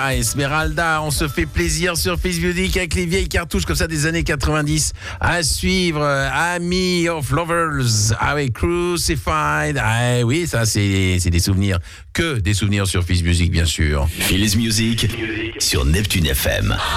Esmeralda. On se fait plaisir sur Face Music avec les vieilles cartouches comme ça des années 90. À suivre, Army of Lovers avec Crucified. Ah oui, ça c'est des souvenirs. Que des souvenirs sur Face Music, bien sûr. Face Music sur Neptune FM.